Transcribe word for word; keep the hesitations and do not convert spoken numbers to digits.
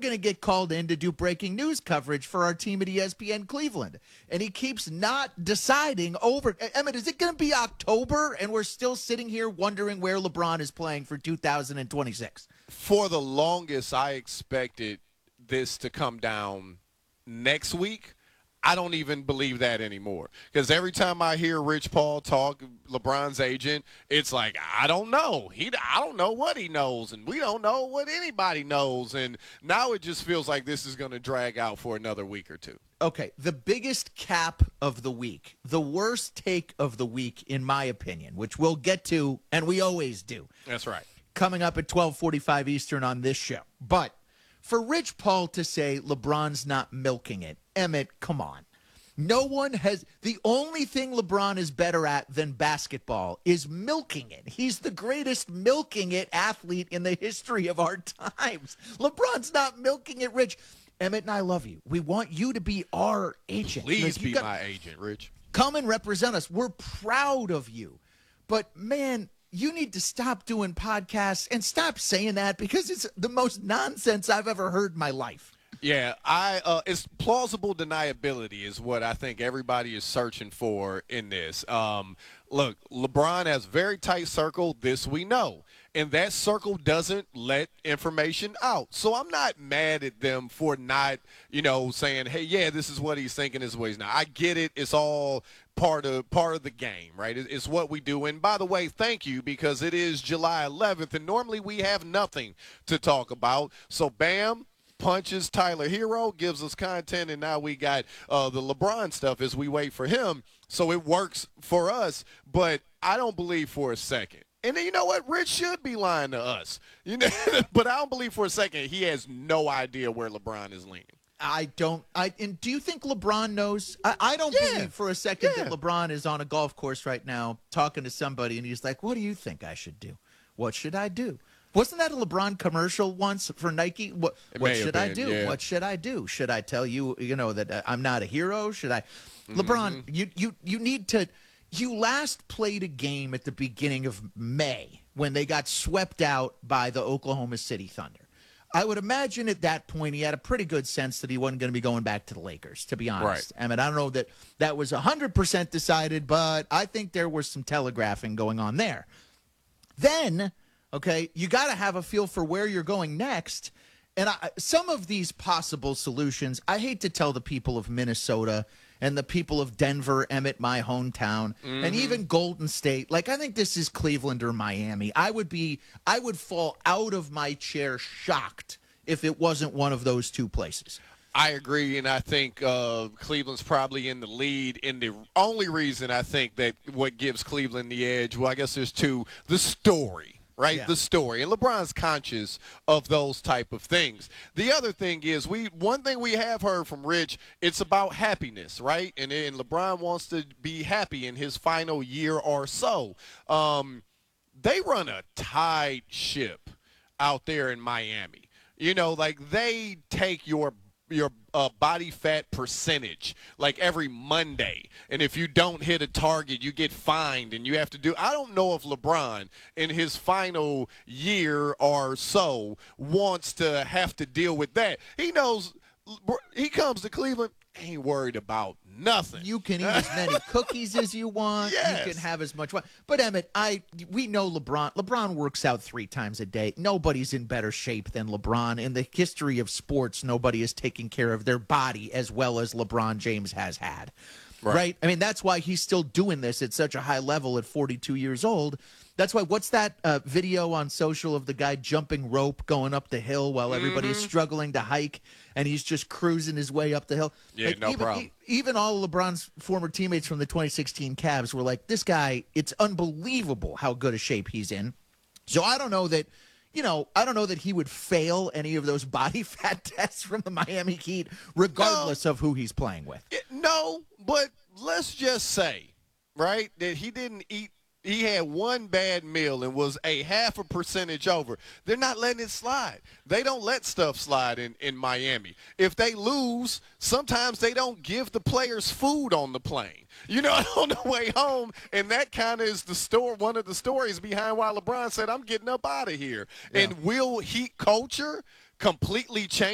going to get called in to do breaking news coverage for our team at E S P N Cleveland. And he keeps not deciding over. Emmett, is it going to be October and we're still sitting here wondering where LeBron is playing for two thousand twenty-six? For the longest, I expected this to come down next week. I don't even believe that anymore, because every time I hear Rich Paul talk, LeBron's agent, it's like, I don't know. He, I don't know what he knows, and we don't know what anybody knows. And now it just feels like this is going to drag out for another week or two. Okay, the biggest cap of the week, the worst take of the week, in my opinion, which we'll get to, and we always do. That's right. Coming up at twelve forty-five Eastern on this show. But for Rich Paul to say LeBron's not milking it, Emmett, come on. No one has – the only thing LeBron is better at than basketball is milking it. He's the greatest milking it athlete in the history of our times. LeBron's not milking it, Rich. Emmett and I love you. We want you to be our agent. Please Like, be got, my agent, Rich. Come and represent us. We're proud of you. But, man – you need to stop doing podcasts and stop saying that, because it's the most nonsense I've ever heard in my life. Yeah, I uh, it's plausible deniability is what I think everybody is searching for in this. Um, look, LeBron has very tight circle. This we know. And that circle doesn't let information out. So I'm not mad at them for not, you know, saying, hey, yeah, this is what he's thinking, this is what he's not. I get it. It's all part of part of the game, right? It's what we do. And by the way, thank you, because it is July eleventh, and normally we have nothing to talk about. So, bam. Punches Tyler Hero, gives us content, and now we got uh, the LeBron stuff as we wait for him. So it works for us, but I don't believe for a second. And then, you know what? Rich should be lying to us. You know, but I don't believe for a second he has no idea where LeBron is leaning. I don't. I and do you think LeBron knows? I, I don't Yeah. believe for a second Yeah. that LeBron is on a golf course right now talking to somebody, and he's like, "What do you think I should do? What should I do?" Wasn't that a LeBron commercial once for Nike? What, what may have should I been, do? yeah. What should I do? Should I tell you, you know, that uh, I'm not a hero? Should I? Mm-hmm. LeBron, you, you, you need to – you last played a game at the beginning of May when they got swept out by the Oklahoma City Thunder. I would imagine at that point he had a pretty good sense that he wasn't going to be going back to the Lakers, to be honest. Right. I mean, I don't know that that was one hundred percent decided, but I think there was some telegraphing going on there. Then – okay, you got to have a feel for where you're going next. And I, some of these possible solutions, I hate to tell the people of Minnesota and the people of Denver, Emmett, my hometown, mm-hmm. and even Golden State. Like, I think this is Cleveland or Miami. I would be, I would fall out of my chair shocked if it wasn't one of those two places. I agree, and I think uh, Cleveland's probably in the lead. And the only reason I think that what gives Cleveland the edge, well, I guess there's two, the story. Right, yeah. The story, and LeBron's conscious of those type of things. The other thing is, we one thing we have heard from Rich, it's about happiness, right? And, and LeBron wants to be happy in his final year or so. Um, they run a tight ship out there in Miami. You know, like they take your your uh, body fat percentage like every Monday, and if you don't hit a target you get fined and you have to do I don't know if LeBron in his final year or so wants to have to deal with that. He knows he comes to Cleveland, ain't worried about nothing. You can eat as many cookies as you want. Yes. You can have as much fun. But Emmett, I we know LeBron. LeBron works out three times a day. Nobody's in better shape than LeBron. In the history of sports, nobody is taking care of their body as well as LeBron James has had. Right. right? I mean, that's why he's still doing this at such a high level at forty-two years old. That's why, what's that uh, video on social of the guy jumping rope going up the hill while everybody's mm-hmm. struggling to hike, and he's just cruising his way up the hill? Yeah, like, no even, problem. E- even all of LeBron's former teammates from the twenty sixteen Cavs were like, this guy, it's unbelievable how good a shape he's in. So I don't know that, you know, I don't know that he would fail any of those body fat tests from the Miami Heat, regardless no. of who he's playing with. It, no, but let's just say, right, that he didn't eat. He had one bad meal and was a half a percentage over. They're not letting it slide. They don't let stuff slide in, in Miami. If they lose, sometimes they don't give the players food on the plane. You know, on the way home, and that kind of is the story, one of the stories behind why LeBron said, I'm getting up out of here. Yeah. And will Heat culture completely change?